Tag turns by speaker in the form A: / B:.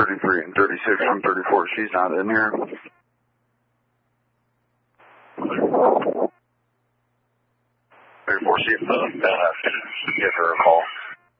A: 33 and 36 from 34. She's not in here. 34, see if give her a call.